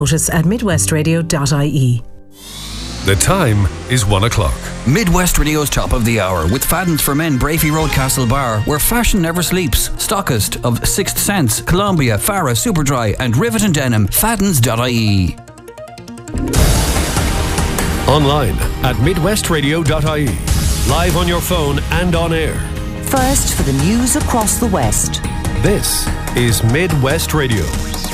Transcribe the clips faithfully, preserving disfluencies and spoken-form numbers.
Notice at midwest radio dot I E. The time is one o'clock. Midwest Radio's Top of the Hour with Fadden's for Men, Brafey Road, Castlebar, where fashion never sleeps. Stockist of Sixth Sense, Columbia, Farah, Superdry and Rivet and Denim. Faddens dot I E. Online at midwest radio dot I E. Live on your phone and on air. First for the news across the West. This is Midwest Radio.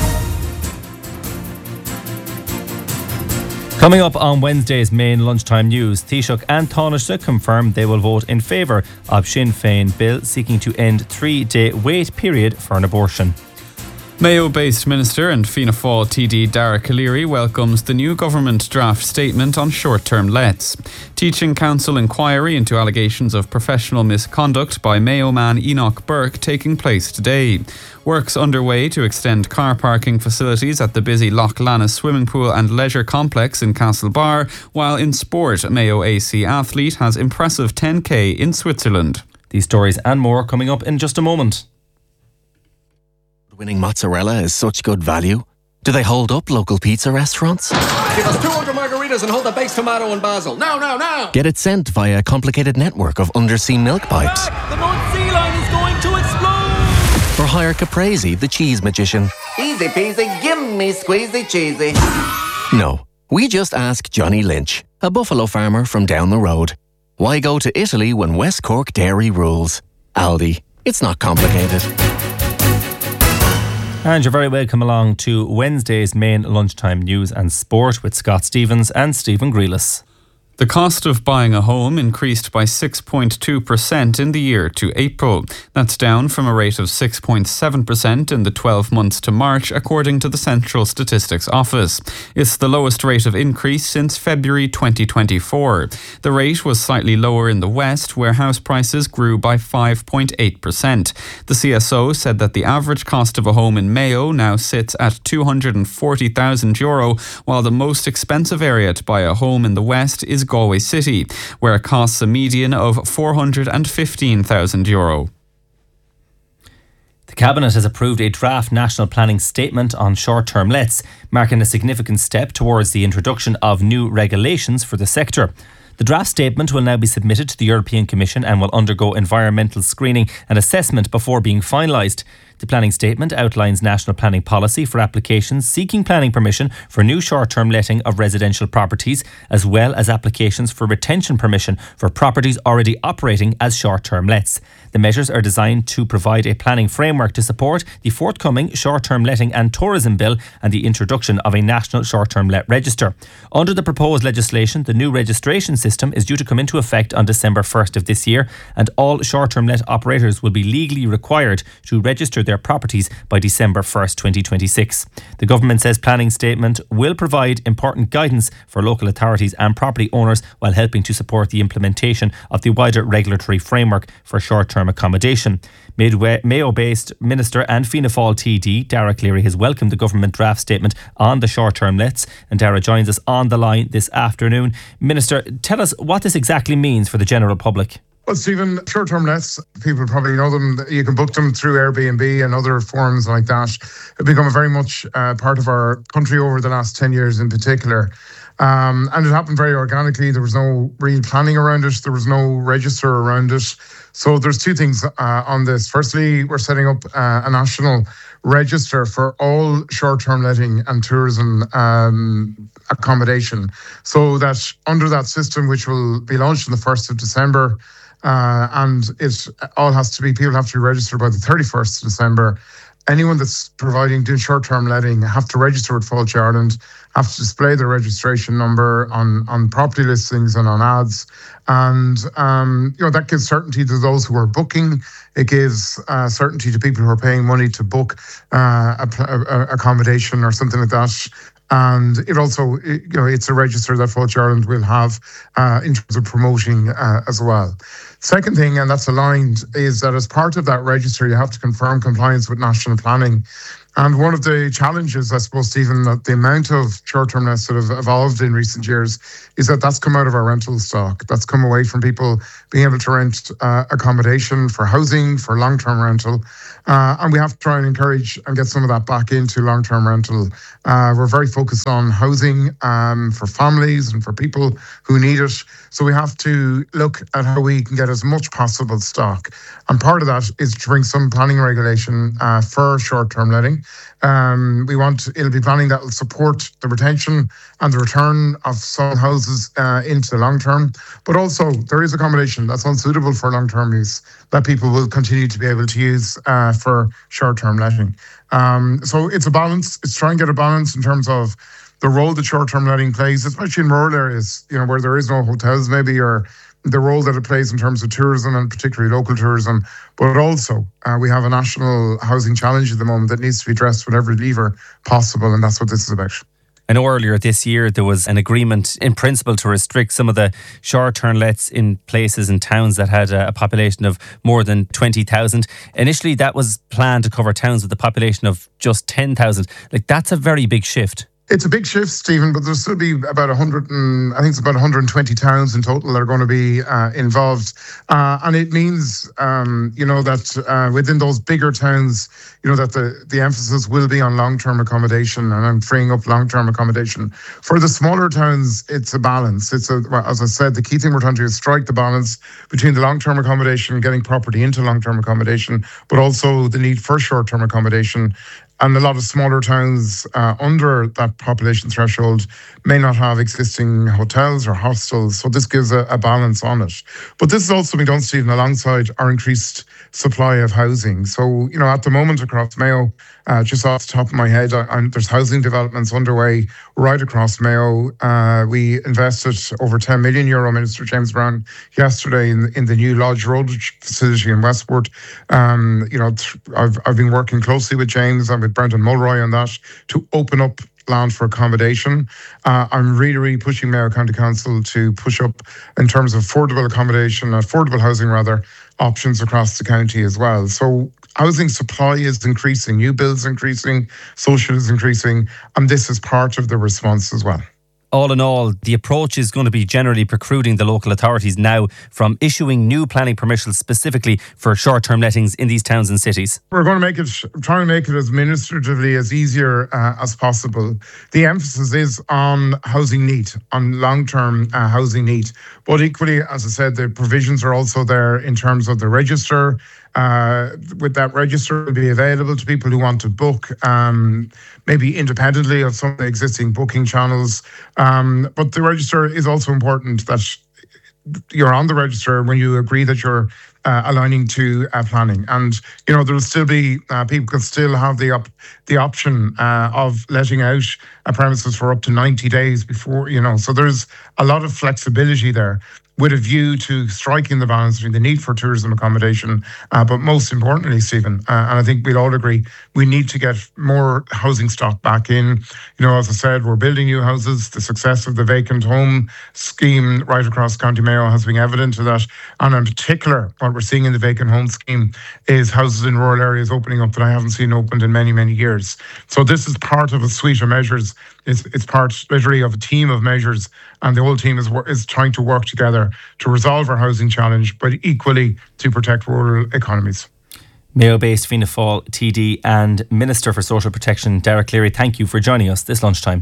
Coming up on Wednesday's main lunchtime news, Taoiseach and Taoiseach confirmed they will vote in favour of Sinn Féin bill seeking to end three-day wait period for an abortion. Mayo-based Minister and Fianna Fáil T D Dara Calleary welcomes the new government draft statement on short-term lets. Teaching Council inquiry into allegations of professional misconduct by Mayo man Enoch Burke taking place today. Works underway to extend car parking facilities at the busy Loch Lannis swimming pool and leisure complex in Castlebar, while in sport, Mayo A C athlete has impressive ten K in Switzerland. These stories and more coming up in just a moment. Winning mozzarella is such good value. Do they hold up local pizza restaurants? Give us two hundred margaritas and hold the baked tomato and basil. Now, now, now! Get it sent via a complicated network of undersea milk pipes. The North Sea line is going to explode! Or hire Caprese, the cheese magician. Easy peasy, give me squeezy cheesy. No, we just ask Johnny Lynch, a buffalo farmer from down the road. Why go to Italy when West Cork dairy rules? Aldi, it's not complicated. And you're very welcome along to Wednesday's main lunchtime news and sport with Scott Stevens and Stephen Grealis. The cost of buying a home increased by six point two percent in the year to April. That's down from a rate of six point seven percent in the twelve months to March, according to the Central Statistics Office. It's the lowest rate of increase since February twenty twenty-four. The rate was slightly lower in the West, where house prices grew by five point eight percent. The C S O said that the average cost of a home in Mayo now sits at two hundred forty thousand euro, while the most expensive area to buy a home in the West is Galway City, where it costs a median of four hundred fifteen thousand euro. The Cabinet has approved a draft national planning statement on short-term lets, marking a significant step towards the introduction of new regulations for the sector. The draft statement will now be submitted to the European Commission and will undergo environmental screening and assessment before being finalised. The planning statement outlines national planning policy for applications seeking planning permission for new short-term letting of residential properties, as well as applications for retention permission for properties already operating as short-term lets. The measures are designed to provide a planning framework to support the forthcoming short-term letting and tourism bill and the introduction of a national short-term let register. Under the proposed legislation, the new registration system is due to come into effect on December first of this year, and all short-term let operators will be legally required to register their properties by December first, twenty twenty-six. The government says planning statement will provide important guidance for local authorities and property owners while helping to support the implementation of the wider regulatory framework for short-term accommodation. Midway, Mayo-based Minister and Fianna Fáil T D Dara Calleary has welcomed the government draft statement on the short-term lets, and Dara joins us on the line this afternoon. Minister, tell us what this exactly means for the general public. Well, Stephen, short-term lets, people probably know them. You can book them through Airbnb and other forums like that. It's become very much uh, part of our country over the last ten years in particular. Um, and it happened very organically. There was no real planning around it. There was no register around it. So there's two things uh, on this. Firstly, we're setting up uh, a national register for all short-term letting and tourism um, accommodation. So that under that system, which will be launched on the first of December, Uh, and it all has to be, people have to be registered by the thirty-first of December. Anyone that's providing, doing short-term letting have to register with Fáilte Ireland, have to display their registration number on, on property listings and on ads. And, um, you know, that gives certainty to those who are booking. It gives uh, certainty to people who are paying money to book uh, a, a, accommodation or something like that. And it also, you know, it's a register that Fáilte Ireland will have uh, in terms of promoting uh, as well. Second thing, and that's aligned, is that as part of that register, you have to confirm compliance with national planning. And one of the challenges, I suppose, Stephen, that the amount of short-term lets that have evolved in recent years is that that's come out of our rental stock. That's come away from people being able to rent uh, accommodation for housing, for long-term rental. Uh, and we have to try and encourage and get some of that back into long-term rental. Uh, we're very focused on housing um, for families and for people who need it. So we have to look at how we can get as much possible stock. And part of that is to bring some planning regulation uh, for short-term letting. Um, we want, it'll be planning that will support the retention and the return of some houses uh, into the long term. But also, there is accommodation that's unsuitable for long-term use that people will continue to be able to use uh, for short-term letting. Um, so it's a balance. It's trying to get a balance in terms of the role that short-term letting plays, especially in rural areas, you know, where there is no hotels maybe, or the role that it plays in terms of tourism and particularly local tourism. But also, uh, we have a national housing challenge at the moment that needs to be addressed with every lever possible, and that's what this is about. I know earlier this year there was an agreement in principle to restrict some of the short-term lets in places and towns that had a population of more than twenty thousand. Initially, that was planned to cover towns with a population of just ten thousand. Like, that's a very big shift. It's a big shift, Stephen, but there'll still be about one hundred and I think it's about one hundred twenty towns in total that are going to be uh, involved. Uh, and it means, um, you know, that uh, within those bigger towns, you know, that the, the emphasis will be on long-term accommodation and on freeing up long-term accommodation. For the smaller towns, it's a balance. It's a, well, as I said, the key thing we're trying to do is strike the balance between the long-term accommodation, getting property into long-term accommodation, but also the need for short-term accommodation. And a lot of smaller towns uh, under that population threshold may not have existing hotels or hostels. So this gives a, a balance on it. But this is also being done, Stephen, alongside our increased supply of housing. So, you know, at the moment across Mayo, uh, just off the top of my head, I, I, there's housing developments underway right across Mayo. Uh, we invested over ten million euro, Minister James Brown, yesterday in, in the new Lodge Road facility in Westport. Um, you know, th- I've, I've been working closely with James and with Brendan Mulroy on that to open up land for accommodation. Uh, I'm really, really pushing Mayo County Council to push up in terms of affordable accommodation, affordable housing rather, options across the county as well. So housing supply is increasing, new builds increasing, social is increasing, and this is part of the response as well. All in all, the approach is going to be generally precluding the local authorities now from issuing new planning permissions specifically for short-term lettings in these towns and cities. We're going to make it, try and make it as administratively as easier uh, as possible. The emphasis is on housing need, on long-term uh, housing need. But equally, as I said, the provisions are also there in terms of the register. Uh, with that register will be available to people who want to book, um, maybe independently of some of the existing booking channels. Um, but the register is also important that you're on the register when you agree that you're uh, aligning to uh, planning. And, you know, there'll still be, uh, people can still have the op- the option uh, of letting out a premises for up to ninety days before, you know, so there's a lot of flexibility there, with a view to striking the balance between the need for tourism accommodation, uh, but most importantly, Stephen, uh, and I think we'll all agree, we need to get more housing stock back in. You know, as I said, we're building new houses. The success of the vacant home scheme right across County Mayo has been evident of that. And in particular, what we're seeing in the vacant home scheme is houses in rural areas opening up that I haven't seen opened in many, many years. So this is part of a suite of measures. It's, it's part literally of a team of measures, and the whole team is is trying to work together to resolve our housing challenge, but equally to protect rural economies. Mayo-based Fianna Fáil T D and Minister for Social Protection Derek Cleary, thank you for joining us this lunchtime.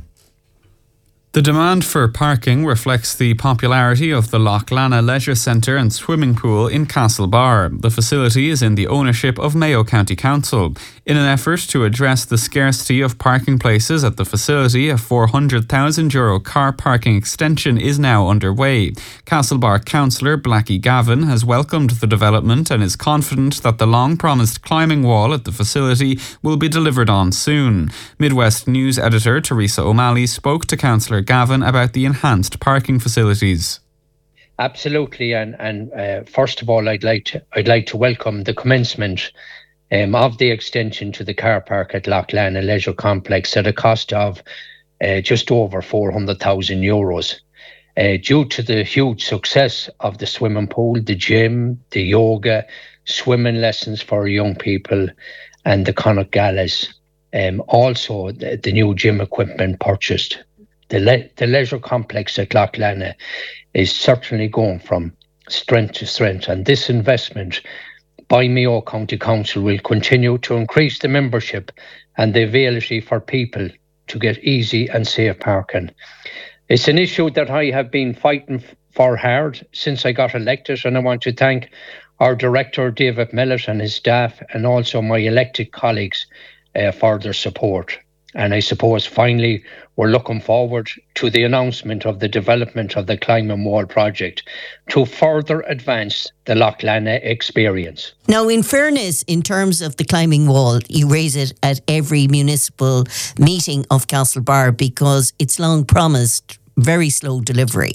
The demand for parking reflects the popularity of the Loch Lana Leisure Centre and Swimming Pool in Castlebar. The facility is in the ownership of Mayo County Council. In an effort to address the scarcity of parking places at the facility, a four hundred thousand euro car parking extension is now underway. Castlebar Councillor Blackie Gavin has welcomed the development and is confident that the long-promised climbing wall at the facility will be delivered on soon. Midwest News editor Teresa O'Malley spoke to Councillor Gavin about the enhanced parking facilities. Absolutely, and and uh, first of all, I'd like to I'd like to welcome the commencement um, of the extension to the car park at Loch Lana Leisure Complex at a cost of uh, just over four hundred thousand euros. Uh, due to the huge success of the swimming pool, the gym, the yoga, swimming lessons for young people, and the Connacht Galas. Um, also, the, the new gym equipment purchased. The, le- the leisure complex at Loughlane is certainly going from strength to strength, and this investment by Mayo County Council will continue to increase the membership and the availability for people to get easy and safe parking. It's an issue that I have been fighting for hard since I got elected, and I want to thank our director, David Mellett, and his staff, and also my elected colleagues uh, for their support. And I suppose finally we're looking forward to the announcement of the development of the Climbing Wall project to further advance the Loughlane experience. Now, in fairness, in terms of the Climbing Wall, you raise it at every municipal meeting of Castlebar because it's long promised, very slow delivery.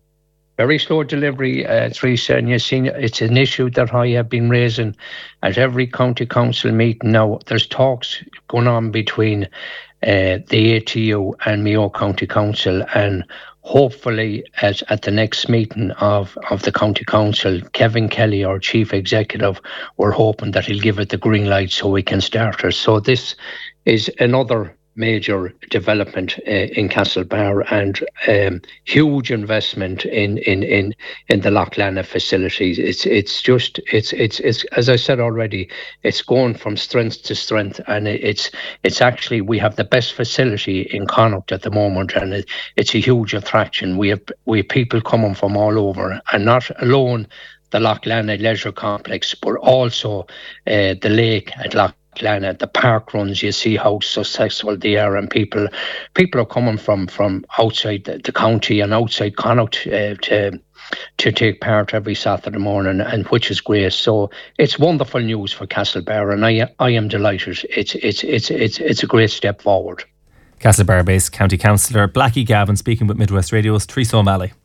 Very slow delivery, uh, Teresa, and you've seen it's an issue that I have been raising at every county council meeting now. There's talks going on between uh, the A T U and Mayo County Council, and hopefully at, at the next meeting of, of the county council, Kevin Kelly, our chief executive, we're hoping that he'll give it the green light so we can start it. So this is another major development uh, in Castlebar, and um, huge investment in in in in the Loughlane facilities. It's it's just it's it's it's as I said already, it's going from strength to strength, and it's it's actually we have the best facility in Connacht at the moment, and it, it's a huge attraction. We have we have people coming from all over, and not alone the Loughlane Leisure Complex, but also uh, the lake at Loughlane. The park runs, you see how successful they are, and people people are coming from, from outside the, the county and outside Connacht uh, to to take part every Saturday morning, and which is great. So it's wonderful news for Castlebar, and I I am delighted. It's it's it's it's it's a great step forward. Castlebar-based County Councillor Blackie Gavin speaking with Midwest Radio's Teresa O'Malley.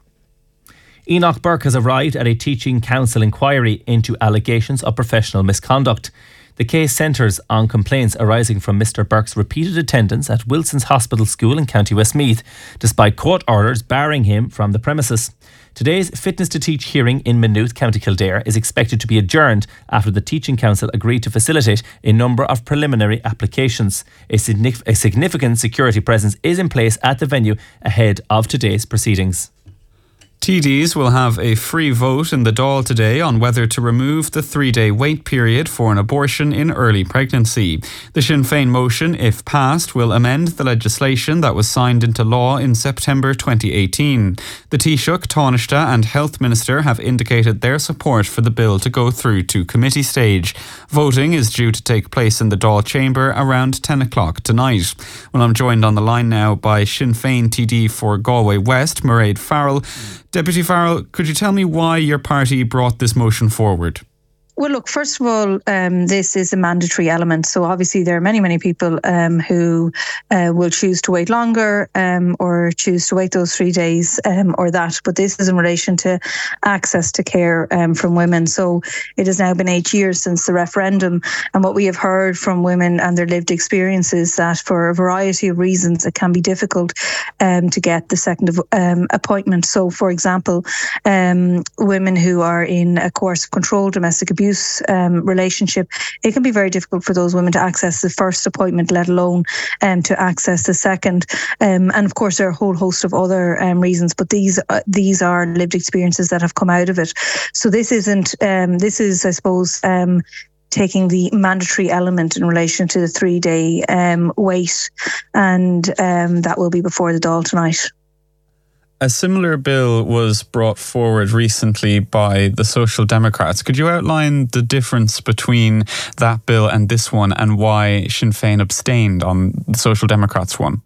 Enoch Burke has arrived at a teaching council inquiry into allegations of professional misconduct. The case centres on complaints arising from Mister Burke's repeated attendance at Wilson's Hospital School in County Westmeath, despite court orders barring him from the premises. Today's Fitness to Teach hearing in Maynooth, County Kildare, is expected to be adjourned after the Teaching Council agreed to facilitate a number of preliminary applications. A, signif- a significant security presence is in place at the venue ahead of today's proceedings. T Ds will have a free vote in the Dáil today on whether to remove the three-day wait period for an abortion in early pregnancy. The Sinn Féin motion, if passed, will amend the legislation that was signed into law in September twenty eighteen. The Taoiseach, Taoiseach and Health Minister have indicated their support for the bill to go through to committee stage. Voting is due to take place in the Dáil chamber around ten o'clock tonight. Well, I'm joined on the line now by Sinn Féin T D for Galway West, Mairead Farrell. Deputy Farrell, could you tell me why your party brought this motion forward? Well, look, first of all, um, this is a mandatory element. So obviously there are many, many people um, who uh, will choose to wait longer um, or choose to wait those three days um, or that. But this is in relation to access to care um, from women. So it has now been eight years since the referendum. And what we have heard from women and their lived experiences that for a variety of reasons, it can be difficult um, to get the second of, um, appointment. So, for example, um, women who are in a coercive control, domestic abuse, Um, relationship, it can be very difficult for those women to access the first appointment, let alone um, to access the second. Um, and of course, there are a whole host of other um, reasons, but these uh, these are lived experiences that have come out of it. So this isn't. Um, this is, I suppose. Um, taking the mandatory element in relation to the three-day um, wait, and um, that will be before the Dáil tonight. A similar bill was brought forward recently by the Social Democrats. Could you outline the difference between that bill and this one, and why Sinn Féin abstained on the Social Democrats one?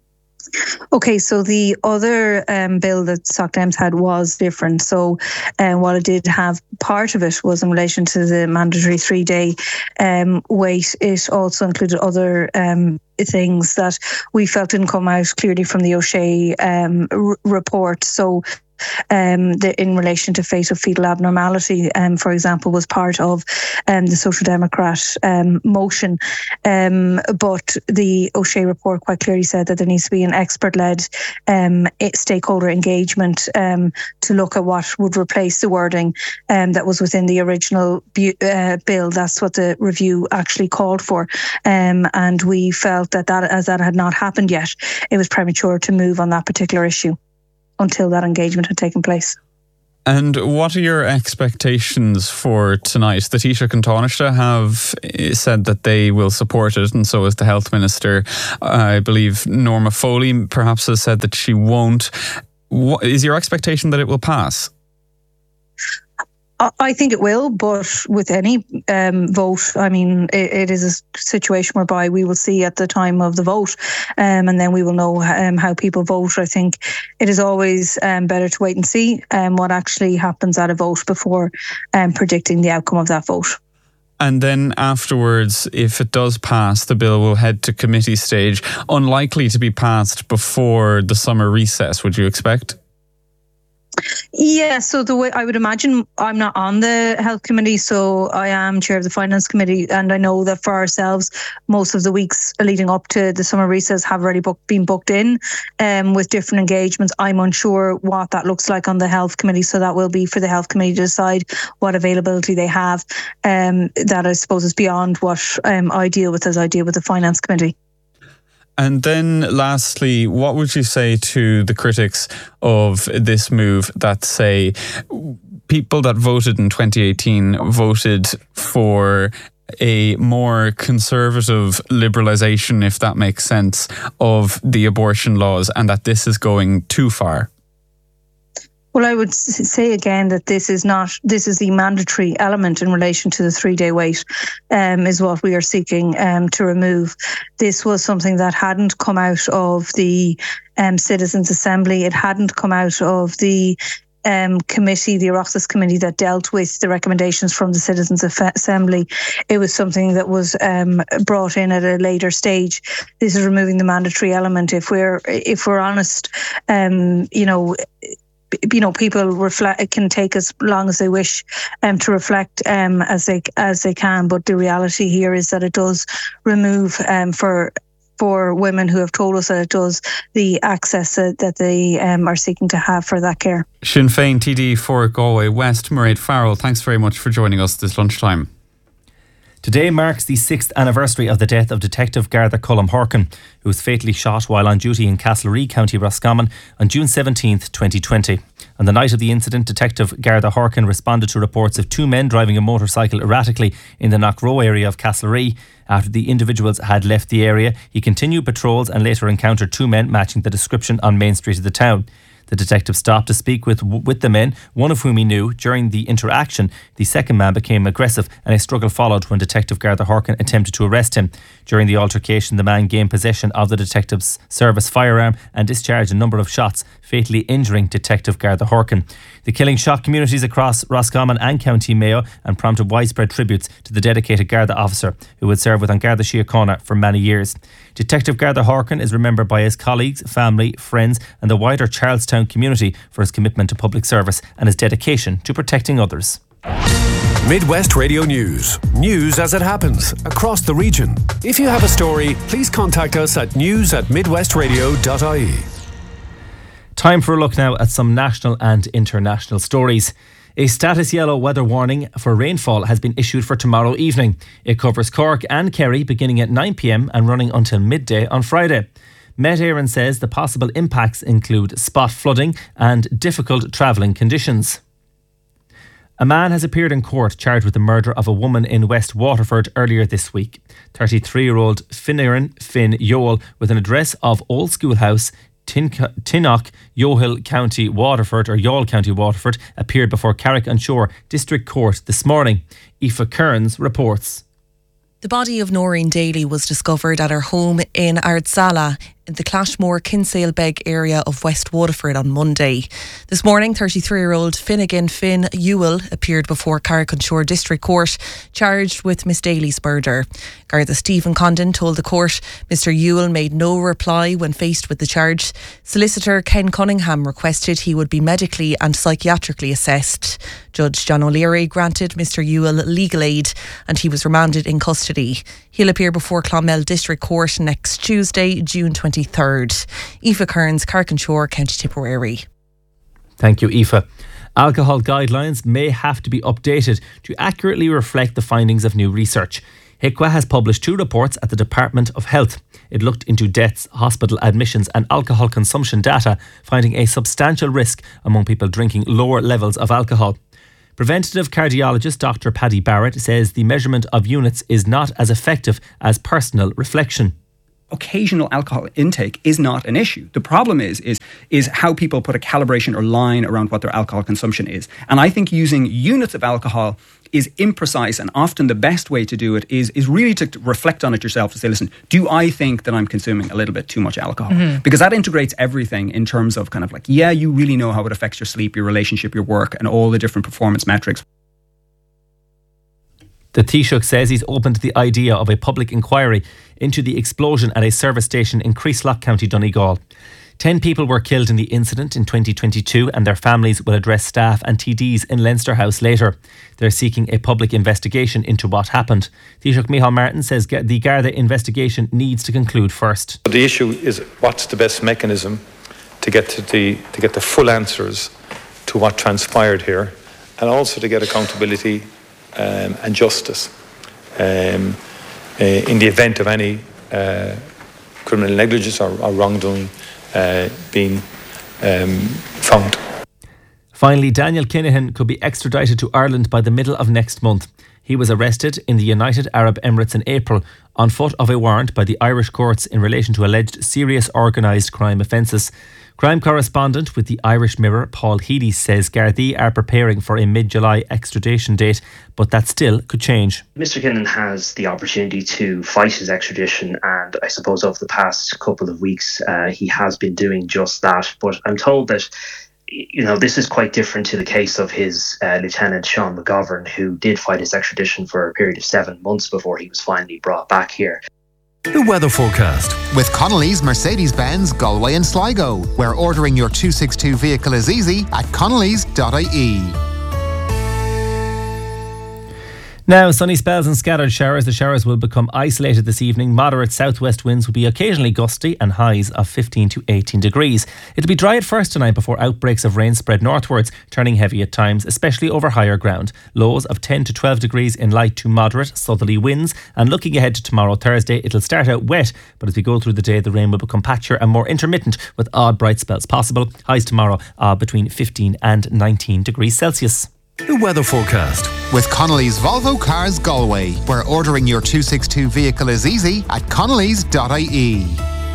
Okay, so the other um, bill that Soc Dems had was different. So um, while it did have part of it was in relation to the mandatory three-day um, wait, it also included other um, things that we felt didn't come out clearly from the O'Shea um, r- report. So um, the, in relation to fatal fetal abnormality, um, for example, was part of um, the Social Democrat um, motion. Um, but the O'Shea report quite clearly said that there needs to be an expert-led um, stakeholder engagement um, to look at what would replace the wording um, that was within the original bu- uh, bill. That's what the review actually called for. Um, and we felt that, that as that had not happened yet, it was premature to move on that particular issue until that engagement had taken place. And what are your expectations for tonight? The Taoiseach and Taoiseach have said that they will support it, and so has the Health Minister. I believe Norma Foley perhaps has said that she won't. What, is your expectation that it will pass? I think it will, but with any um, vote, I mean, it, it is a situation whereby we will see at the time of the vote, um, and then we will know um, how people vote. I think it is always um, better to wait and see um, what actually happens at a vote before um, predicting the outcome of that vote. And then afterwards, if it does pass, the bill will head to committee stage. Unlikely to be passed before the summer recess, would you expect? Yeah, so the way I would imagine, I'm not on the health committee, so I am chair of the finance committee, and I know that for ourselves, most of the weeks leading up to the summer recess have already book, been booked in um, with different engagements. I'm unsure what that looks like on the health committee, so that will be for the health committee to decide what availability they have. Um, that I suppose is beyond what um, I deal with as I deal with the finance committee. And then lastly, what would you say to the critics of this move that say people that voted in twenty eighteen voted for a more conservative liberalisation, if that makes sense, of the abortion laws, and that this is going too far? Well, I would say again that this is not, this is the mandatory element in relation to the three-day wait um, is what we are seeking um, to remove. This was something that hadn't come out of the um, Citizens' Assembly. It hadn't come out of the um, committee, the Oireachtas committee that dealt with the recommendations from the Citizens' Assembly. It was something that was um, brought in at a later stage. This is removing the mandatory element. If we're, if we're honest, um, you know, you know, people reflect. It can take as long as they wish um, to reflect um, as they as they can. But the reality here is that it does remove um, for for women who have told us that it does the access uh, that they um, are seeking to have for that care. Sinn Féin T D for Galway West, Mairead Farrell, thanks very much for joining us this lunchtime. Today marks the sixth anniversary of the death of Detective Garda Colm Horkin, who was fatally shot while on duty in Castlereagh, County Roscommon, on June seventeenth, twenty twenty. On the night of the incident, Detective Garda Horkin responded to reports of two men driving a motorcycle erratically in the Knockrow area of Castlereagh. After the individuals had left the area, he continued patrols and later encountered two men matching the description on Main Street of the town. The detective stopped to speak with with the men, one of whom he knew. During the interaction, the second man became aggressive and a struggle followed when Detective Garda Horkin attempted to arrest him. During the altercation, the man gained possession of the detective's service firearm and discharged a number of shots, fatally injuring Detective Garda Horkin. The killing shocked communities across Roscommon and County Mayo and prompted widespread tributes to the dedicated Garda officer who would serve with An Garda Síochána for many years. Detective Garda Horkin is remembered by his colleagues, family, friends and the wider Charlestown community for his commitment to public service and his dedication to protecting others. Midwest Radio News. News as it happens across the region. If you have a story, please contact us at news at midwestradio dot I E. Time for a look now at some national and international stories. A status yellow weather warning for rainfall has been issued for tomorrow evening. It covers Cork and Kerry beginning at nine p.m. and running until midday on Friday. Met Éireann says the possible impacts include spot flooding and difficult travelling conditions. A man has appeared in court charged with the murder of a woman in West Waterford earlier this week. thirty-three-year-old Finneran Finn Yole, with an address of Old School House, Tin- Tinnock, Yohill County Waterford, or Youghal County Waterford, appeared before Carrick on Shore District Court this morning. Aoife Kearns reports. The body of Noreen Daly was discovered at her home in Ardsala in the Clashmore Kinsale Beg area of West Waterford on Monday. This morning, thirty-three-year-old Finnegan Finn Ewell appeared before Carrick-on-Shore District Court, charged with Miss Daly's murder. Garda Stephen Condon told the court Mister Ewell made no reply when faced with the charge. Solicitor Ken Cunningham requested he would be medically and psychiatrically assessed. Judge John O'Leary granted Mister Ewell legal aid and he was remanded in custody. He'll appear before Clonmel District Court next Tuesday, June twenty-third. Aoife Kearns, Carrick-on-Shore, County Tipperary. Thank you, Aoife. Alcohol guidelines may have to be updated to accurately reflect the findings of new research. H I C W A has published two reports at the Department of Health. It looked into deaths, hospital admissions and alcohol consumption data, finding a substantial risk among people drinking lower levels of alcohol. Preventative cardiologist Doctor Paddy Barrett says the measurement of units is not as effective as personal reflection. Occasional alcohol intake is not an issue. The problem is, is, is how people put a calibration or line around what their alcohol consumption is. And I think using units of alcohol is imprecise, and often the best way to do it is, is really to reflect on it yourself, to say, listen, do I think that I'm consuming a little bit too much alcohol? Mm-hmm. Because that integrates everything in terms of kind of like, yeah, you really know how it affects your sleep, your relationship, your work, and all the different performance metrics. The Taoiseach says he's open to the idea of a public inquiry into the explosion at a service station in Creeslock, County Donegal. Ten people were killed in the incident in twenty twenty-two and their families will address staff and T Ds in Leinster House later. They're seeking a public investigation into what happened. Taoiseach Micheál Martin says the Garda investigation needs to conclude first. The issue is what's the best mechanism to get to the to get the full answers to what transpired here, and also to get accountability um, and justice um, uh, in the event of any uh, criminal negligence or, or wrongdoing Uh, being um, found. Finally, Daniel Kinahan could be extradited to Ireland by the middle of next month. He was arrested in the United Arab Emirates in April on foot of a warrant by the Irish courts in relation to alleged serious organised crime offences. Crime correspondent with the Irish Mirror, Paul Healy, says Gardaí are preparing for a mid-July extradition date, but that still could change. Mister Kinahan has the opportunity to fight his extradition, and I suppose over the past couple of weeks uh, he has been doing just that. But I'm told that, you know, this is quite different to the case of his uh, Lieutenant Sean McGovern, who did fight his extradition for a period of seven months before he was finally brought back here. The weather forecast. With Connolly's Mercedes-Benz Galway and Sligo, where ordering your two sixty-two vehicle is easy at connellys dot I E. Now, sunny spells and scattered showers. The showers will become isolated this evening. Moderate southwest winds will be occasionally gusty and highs of fifteen to eighteen degrees. It'll be dry at first tonight before outbreaks of rain spread northwards, turning heavy at times, especially over higher ground. Lows of ten to twelve degrees in light to moderate southerly winds. And looking ahead to tomorrow, Thursday, it'll start out wet, but as we go through the day, the rain will become patchier and more intermittent with odd bright spells possible. Highs tomorrow are between fifteen and nineteen degrees Celsius. The weather forecast. With Connolly's Volvo Cars Galway, where ordering your two sixty-two vehicle is easy at connellys dot I E.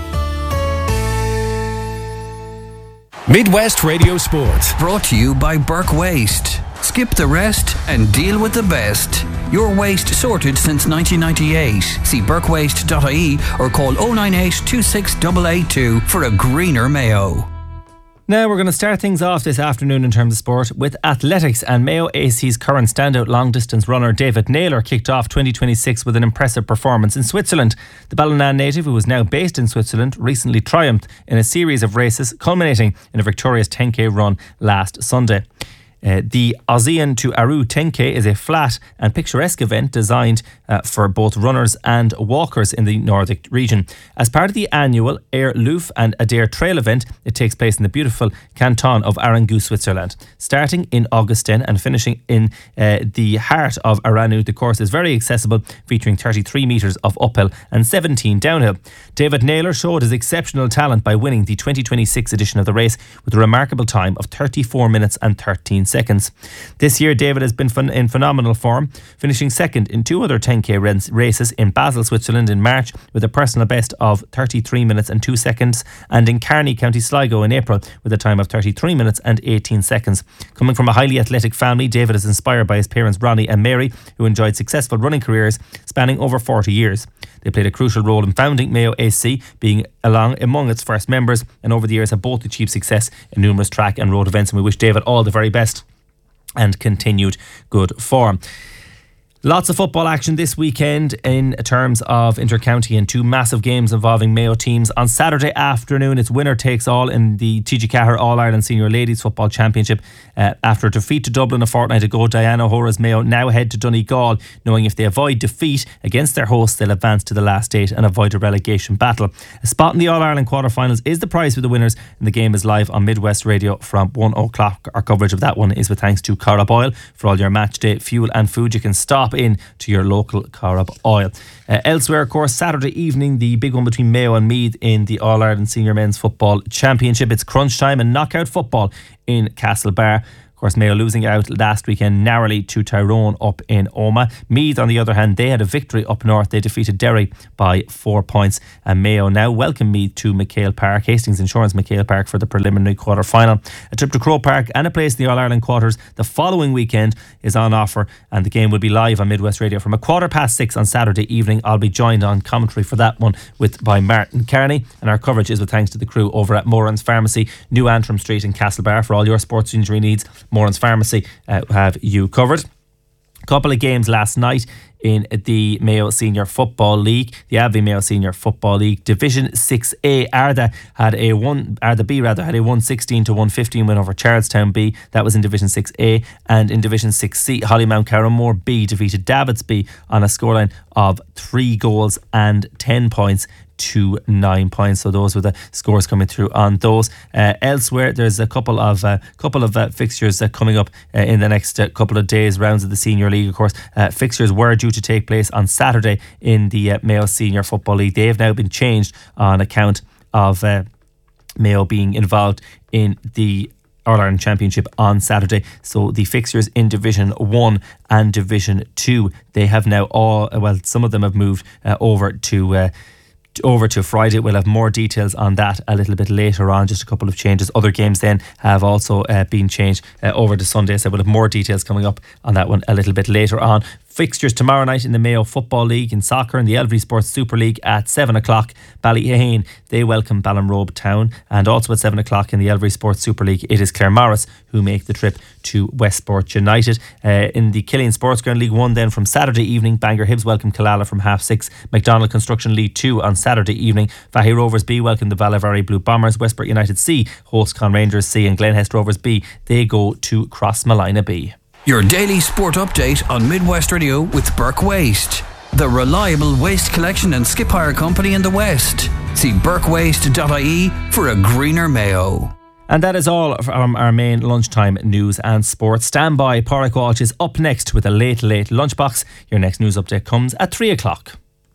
Midwest Radio Sport. Brought to you by Burke Waste. Skip the rest and deal with the best. Your waste sorted since nineteen ninety-eight. See burke waste dot I E or call oh nine eight, two six eight eight two for a greener Mayo. Now we're going to start things off this afternoon in terms of sport with athletics, and Mayo A C's current standout long distance runner David Naylor kicked off twenty twenty-six with an impressive performance in Switzerland. The Ballina native, who is now based in Switzerland, recently triumphed in a series of races culminating in a victorious ten K run last Sunday. Uh, the Ossian to Aru ten K is a flat and picturesque event designed uh, for both runners and walkers in the Nordic region. As part of the annual Air Louf and Adair Trail event, it takes place in the beautiful canton of Arangues, Switzerland. Starting in August then and finishing in uh, the heart of Aranu, the course is very accessible, featuring thirty-three metres of uphill and seventeen downhill. David Naylor showed his exceptional talent by winning the twenty twenty-six edition of the race with a remarkable time of thirty-four minutes and thirteen seconds. This year, David has been fun- in phenomenal form, finishing second in two other ten K races in Basel, Switzerland in March with a personal best of thirty-three minutes and two seconds, and in Carney, County Sligo in April with a time of thirty-three minutes and eighteen seconds. Coming from a highly athletic family, David is inspired by his parents Ronnie and Mary, who enjoyed successful running careers spanning over forty years. They played a crucial role in founding Mayo A C, being along among its first members, and over the years have both achieved success in numerous track and road events, and we wish David all the very best and continued good form. Lots of football action this weekend in terms of intercounty, and two massive games involving Mayo teams. On Saturday afternoon, it's winner takes all in the T G Cahir All-Ireland Senior Ladies Football Championship. Uh, after a defeat to Dublin a fortnight ago, Diana O'Hara's Mayo now head to Donegal, knowing if they avoid defeat against their hosts, they'll advance to the last eight and avoid a relegation battle. A spot in the All-Ireland quarterfinals is the prize for the winners, and the game is live on Midwest Radio from one o'clock. Our coverage of that one is with thanks to Corrib Oil. For all your match day fuel and food, you can stop in to your local Corrib Oil. Uh, elsewhere, of course, Saturday evening, the big one between Mayo and Meath in the All-Ireland Senior Men's Football Championship. It's crunch time and knockout football in Castlebar. Of course, Mayo losing out last weekend narrowly to Tyrone up in Omagh. Meath, on the other hand, they had a victory up north. They defeated Derry by four points. And Mayo now welcome Meath to McHale Park, Hastings Insurance McHale Park, for the preliminary quarter final. A trip to Croke Park and a place in the All-Ireland quarters the following weekend is on offer, and the game will be live on Midwest Radio from a quarter past six on Saturday evening. I'll be joined on commentary for that one with by Martin Kearney, and our coverage is with thanks to the crew over at Moran's Pharmacy, New Antrim Street in Castlebar. For all your sports injury needs, Moran's Pharmacy uh, have you covered. A couple of games last night in the Mayo Senior Football League, the Abbey Mayo Senior Football League Division six A. Arda had a one, Arda B rather had a one sixteen to one fifteen win over Charlestown B. That was in Division six A. And in Division six C, Hollymount Carramore B defeated Davids B on a scoreline of three goals and ten points to nine points. So those were the scores coming through on those. Uh, elsewhere, there's a couple of uh, couple of uh, fixtures uh, coming up uh, in the next uh, couple of days. Rounds of the Senior League, of course. Uh, fixtures were due to take place on Saturday in the uh, Mayo Senior Football League. They have now been changed on account of uh, Mayo being involved in the All-Ireland Championship on Saturday. So the fixtures in Division one and Division two, they have now all, well, some of them have moved uh, over to uh, over to Friday. We'll have more details on that a little bit later on, just a couple of changes. Other games then have also uh, been changed uh, over to Sunday, so we'll have more details coming up on that one a little bit later on. Fixtures tomorrow night in the Mayo Football League in soccer in the Elvery Sports Super League at seven o'clock. Ballyhane, they welcome Ballinrobe Town, and also at seven o'clock in the Elvery Sports Super League it is Claremorris who make the trip to Westport United. Uh, in the Killeen Sports Ground League one then from Saturday evening, Bangor Hibs welcome Killala from half six. McDonald Construction League two on Saturday evening, Fahy Rovers B welcome the Valavari Blue Bombers. Westport United C host Con Rangers C, and Glenhest Rovers B, they go to Crossmalina B. Your daily sport update on Midwest Radio with Burke Waste, the reliable waste collection and skip hire company in the West. See burke waste dot I E for a greener Mayo. And that is all from our main lunchtime news and sports. Stand by, Pádraig Walsh is up next with a late, late lunchbox. Your next news update comes at three o'clock.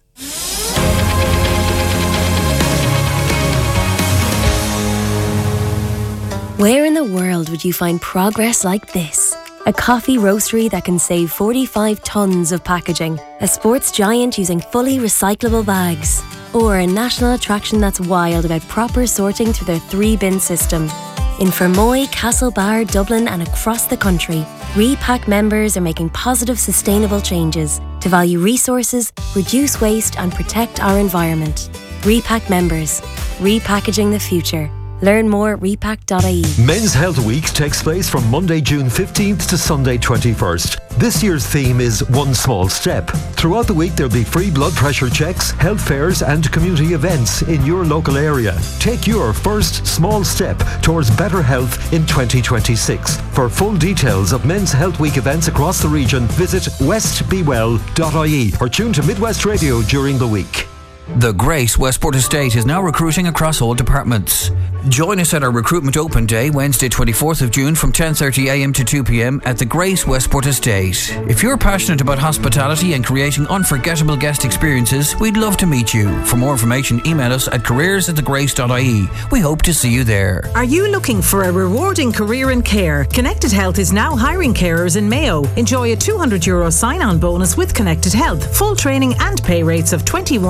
Where in the world would you find progress like this? A coffee roastery that can save forty-five tonnes of packaging, a sports giant using fully recyclable bags, or a national attraction that's wild about proper sorting through their three-bin system. In Fermoy, Castlebar, Dublin and across the country, Repack members are making positive, sustainable changes to value resources, reduce waste and protect our environment. Repack members, repackaging the future. Learn more at repack dot I E. Men's Health Week takes place from Monday, June fifteenth to Sunday, twenty-first. This year's theme is One Small Step. Throughout the week, there'll be free blood pressure checks, health fairs and community events in your local area. Take your first small step towards better health in twenty twenty-six. For full details of Men's Health Week events across the region, visit west be well dot I E or tune to Midwest Radio during the week. The Grace Westport Estate is now recruiting across all departments. Join us at our Recruitment Open Day, Wednesday twenty-fourth of June from ten thirty a m to two p m at the Grace Westport Estate. If you're passionate about hospitality and creating unforgettable guest experiences, we'd love to meet you. For more information, email us at careers at the grace dot I E. We hope to see you there. Are you looking for a rewarding career in care? Connected Health is now hiring carers in Mayo. Enjoy a two hundred euro sign-on bonus with Connected Health. Full training and pay rates of twenty-one ninety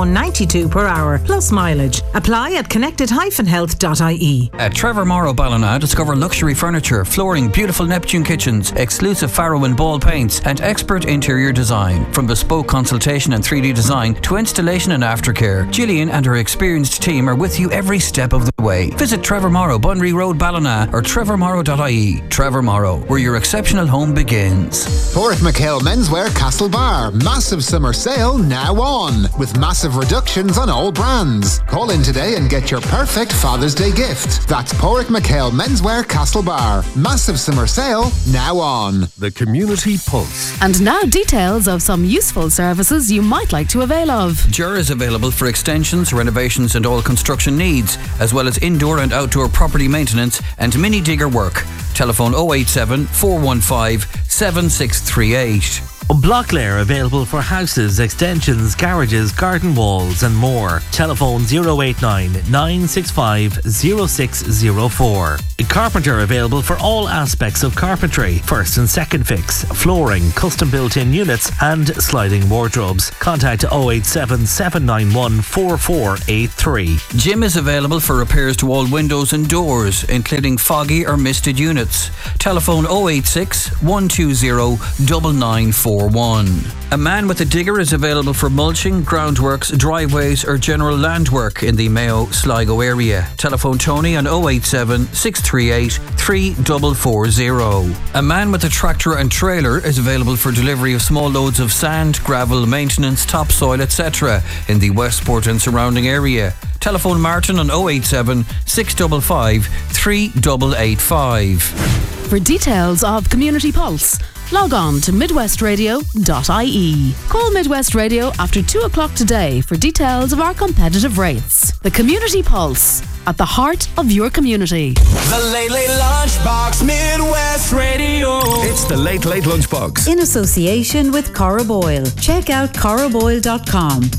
twenty-two per hour, plus mileage. Apply at connected dash health dot I E. At Trevor Morrow Ballina, discover luxury furniture, flooring, beautiful Neptune kitchens, exclusive Farrow and Ball paints, and expert interior design. From bespoke consultation and three D design to installation and aftercare, Gillian and her experienced team are with you every step of the way. Visit Trevor Morrow, Bunry Road, Ballina, or trevor morrow dot I E. Trevor Morrow, where your exceptional home begins. Porrick McHale Menswear Castlebar. Massive summer sale now on, with massive reductions on all brands. Call in today and get your perfect Father's Day gift. That's Porrick McHale Menswear Castlebar. Massive summer sale now on. The Community Pulse. And now details of some useful services you might like to avail of. Jura is available for extensions, renovations and all construction needs, as well as indoor and outdoor property maintenance and mini digger work. Telephone oh eight seven, four one five, seven six three eight. Blocklair available for houses, extensions, garages, garden walls and more. Telephone oh eight nine, nine six five, oh six oh four. Carpenter available for all aspects of carpentry. First and second fix, flooring, custom built-in units and sliding wardrobes. Contact oh eight seven, seven nine one, four four eight three. Jim is available for repairs to all windows and doors, including foggy or misted units. Telephone oh eight six, one two zero, nine nine four one. A man with a digger is available for mulching, groundworks, driveways or general land work in the Mayo Sligo area. Telephone Tony on oh eight seven, six three eight, three four four zero. A man with a tractor and trailer is available for delivery of small loads of sand, gravel, maintenance, topsoil, et cetera in the Westport and surrounding area. Telephone Martin on oh eight seven, six five five, three eight eight five. For details of Community Pulse, log on to midwest radio dot I E. Call Midwest Radio after two o'clock today for details of our competitive rates. The Community Pulse, at the heart of your community. The Late Late Lunchbox, Midwest Radio. It's the Late Late Lunchbox. In association with Cora Boyle. Check out cora boyle dot com.